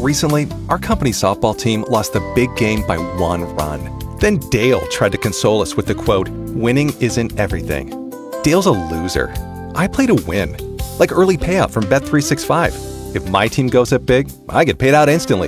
Recently, our company softball team lost the big game by 1 run. Then Dale tried to console us with the quote, "Winning isn't everything." Dale's a loser. I play to win. Like early payout from Bet365. If my team goes up big, I get paid out instantly.